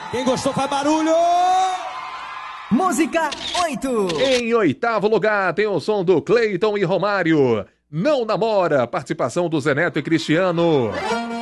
Quem gostou faz barulho! Música 8. Em oitavo lugar tem o som do Cleiton e Romário. Não namora, participação do Zé Neto e Cristiano.